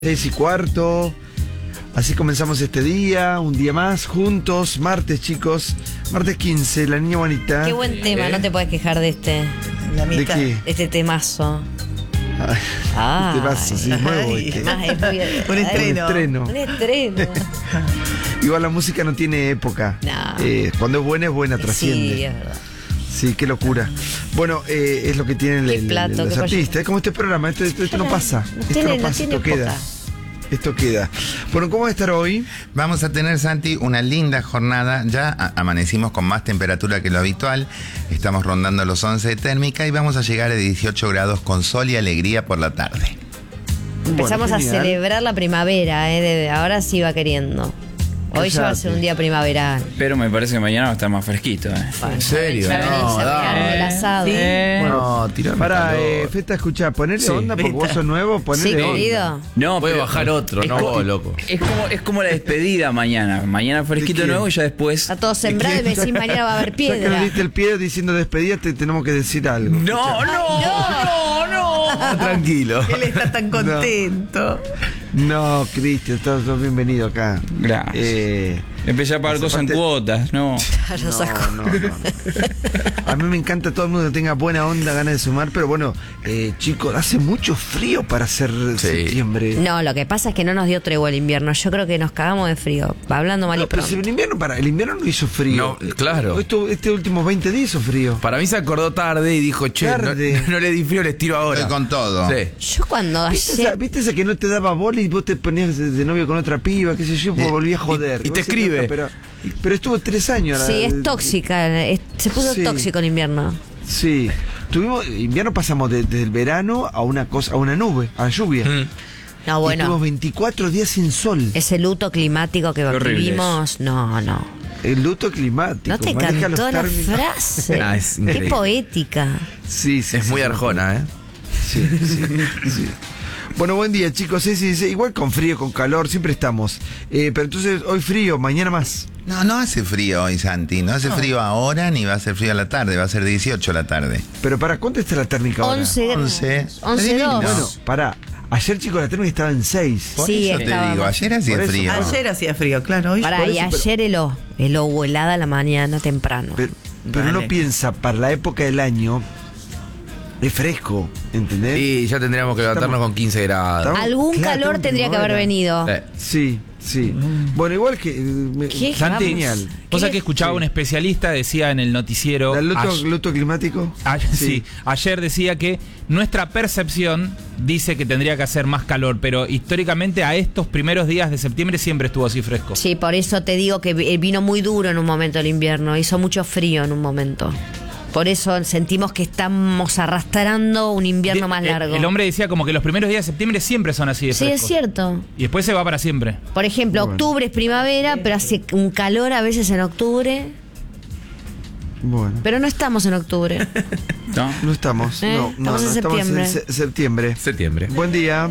6:15. Así comenzamos este día, un día más, juntos, martes, chicos. Martes 15, la niña bonita. Qué buen tema, no te puedes quejar de este. ¿De qué? Este temazo. Ay, temazo, sí, nuevo. Un estreno. Un estreno. Igual la música no tiene época. No. Cuando es buena, trasciende. Sí, es verdad. Sí, qué locura. Bueno, es lo que tienen los artistas. Es como este programa, esto no pasa. Esto no pasa, esto queda. Esto queda. Bueno, ¿cómo va a estar hoy? Vamos a tener, Santi, una linda jornada. Ya amanecimos con más temperatura que lo habitual. Estamos rondando los 11 de térmica y vamos a llegar a 18 grados con sol y alegría por la tarde. Empezamos a celebrar la primavera, ahora sí va queriendo. Hoy ya va a ser un día primaveral. Pero me parece que mañana va a estar más fresquito. ¿En serio? No, el asado. Sí. Bueno, para, Feta, escuchá, ponerle onda porque vos sos nuevo, ponerle sí, onda. querido. No, puede bajar otro, no vos, loco. Es como la despedida mañana. Mañana fresquito nuevo y ya después. Está todo sembrado y me decís mañana va a haber Ya que nos piedra. diste el pie diciendo despedida, te tenemos que decir algo. No. Tranquilo. Él está tan contento. No, Cristian, estás bienvenido acá. Gracias. Empecé a pagar cosas en cuotas, no. No. A mí me encanta todo el mundo que tenga buena onda, ganas de sumar, pero bueno, chicos, hace mucho frío para ser septiembre. No, lo que pasa es que no nos dio tregua el invierno. Yo creo que nos cagamos de frío. Hablando mal y Pero pronto. si el invierno no hizo frío. No, claro. Este último 20 días hizo frío. Para mí se acordó tarde y dijo, che, no le di frío, les tiro ahora. Estoy con todo. Sí. Yo cuando ayer... ¿Viste esa que no te daba bola y vos te ponías de novio con otra piba, qué sé yo, pues volví a joder? Y te escribe. Pero estuvo 3 años. Sí, es tóxica. Se puso tóxico el invierno. Sí. Invierno pasamos desde el verano a una nube, a la lluvia. No, bueno. Estuvimos 24 días sin sol. Ese luto climático que vivimos, no. El luto climático. No te maneja cantó los la términos. frase. Es Qué increíble. poética. Sí. Es muy arjona, ¿eh? Sí. Bueno, buen día, chicos. Sí. Igual con frío, con calor, siempre estamos. Pero entonces, hoy frío, mañana más. No hace frío hoy, Santi. No hace frío ahora ni va a ser frío a la tarde. Va a ser 18 a la tarde. Pero ¿para cuánto está la térmica ahora? 11-2. Bueno, pará. Ayer, chicos, la térmica estaba en 6. Por Sí, eso te estábamos. digo, ayer hacía Por eso. frío. Ayer hacía frío, claro. Hoy Pará, y eso, ayer heló helada a la mañana temprano. Pero Vale. uno piensa, para la época del año, es fresco, ¿entendés? Y ya tendríamos que levantarnos con 15 grados. Estamos- Algún claro, calor estamos tendría que haber primavera. venido. Sí. Bueno, igual que... ¿Qué? Santi, Genial. cosa que escuchaba un especialista, decía en el noticiero. ¿El luto climático? Sí, ayer decía que nuestra percepción dice que tendría que hacer más calor, pero históricamente a estos primeros días de septiembre siempre estuvo así fresco. Sí, por eso te digo que vino muy duro en un momento el invierno. Hizo mucho frío en un momento. Por eso sentimos que estamos arrastrando un invierno más largo. El hombre decía como que los primeros días de septiembre siempre son así de Sí, frescos. es cierto. Y después se va para siempre. Por ejemplo, Bueno. octubre es primavera, pero hace un calor a veces en octubre. Bueno, Pero no estamos en octubre. ¿No? no estamos. No, Estamos en septiembre. Estamos en septiembre. Septiembre. Buen día.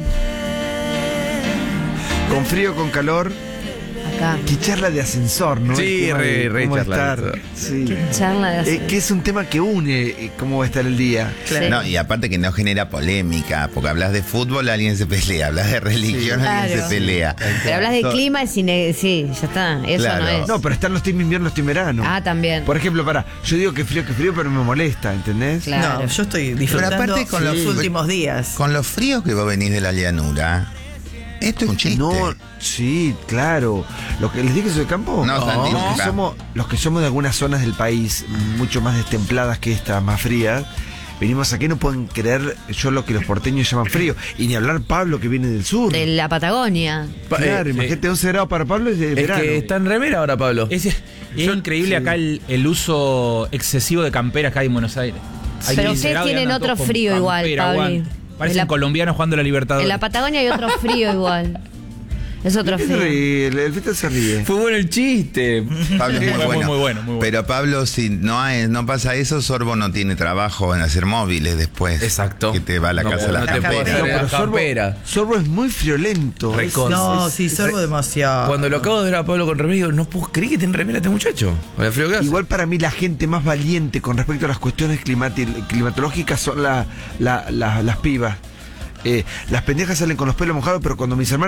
Con frío, con calor. Acá. Qué charla de ascensor, ¿no? Sí, El tema de re cómo charla de estar. ascensor. Sí. Charla de ascensor. Que es un tema que une cómo va a estar el día. Sí. No, y aparte que no genera polémica, porque hablas de fútbol, alguien se pelea, hablas de religión, alguien Claro. se pelea. Pero hablas de So- clima y sí, ya está. Eso Claro. no es. No, pero están los team invierno, team verano. Ah, también. Por ejemplo, yo digo que frío, pero me molesta, ¿entendés? Claro. No, yo estoy disfrutando aparte con los los- últimos días. Con los fríos que vos venís de la llanura, esto es un chiste. No, sí, claro. Lo que les dije sobre el campo. No, Santi, los que somos de algunas zonas del país mucho más destempladas que esta, más frías, venimos aquí, no pueden creer yo lo que los porteños llaman frío. Y ni hablar Pablo, que viene del sur. De la Patagonia. Claro, imagínate 11 grados para Pablo es de Es verano. que está en remera ahora, Pablo. Es increíble acá el uso excesivo de camperas que hay en Buenos Aires. Hay Pero 15 ustedes grados y tienen andan otro todos con frío igual, campera, Pablo. guante. Parecen En la- colombianos jugando a la Libertadores. En la Patagonia hay otro frío igual. Es otro ¿Qué se frío. ríe? El Feta se ríe. Fue bueno el chiste. Pablo es muy Muy bueno. bueno. Pero Pablo, si no pasa eso, Sorbo no tiene trabajo en hacer móviles después. Exacto. Que te va a la No, casa de no las te puedo camperas. hacer pero la campera. Sorbo es muy friolento. No, sí, sorbo demasiado. Cuando lo acabo de ver a Pablo con remera, digo, no puedo creer que tiene remera este muchacho. Con el frío que hace. Igual para mí la gente más valiente con respecto a las cuestiones climatológicas son las pibas. Las pendejas salen con los pelos mojados, pero cuando mis hermanos